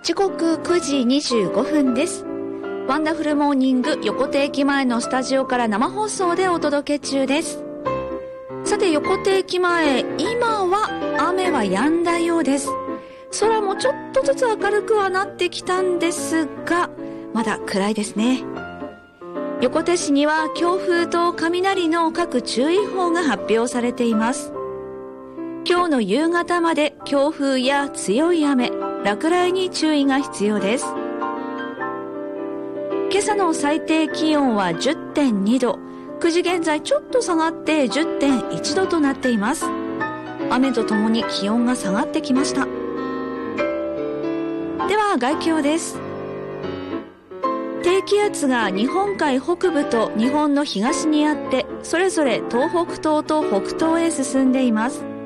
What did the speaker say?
時刻9時25分です。ワンダフルモーニング横手駅前のスタジオから生放送でお届け中です。さて、横手駅前、今は雨は止んだようです。空もちょっとずつ明るくはなってきたんですが、まだ暗いですね。横手市には強風と雷の各注意報が発表されています。今日の夕方まで強風や強い雨、落雷に注意が必要です。今朝の最低気温は 10.2 度、9時現在ちょっと下がって 10.1 度となっています。雨とともに気温が下がってきました。では概況です。低気圧が日本海北部と日本の東にあって、それぞれ東北東と北東へ進んでいます。